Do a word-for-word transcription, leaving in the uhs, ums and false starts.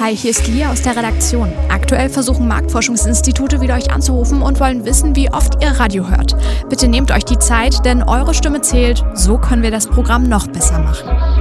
Hi, hier ist Lia aus der Redaktion. Aktuell versuchen Marktforschungsinstitute wieder euch anzurufen und wollen wissen, wie oft ihr Radio hört. Bitte nehmt euch die Zeit, denn eure Stimme zählt. So können wir das Programm noch besser machen.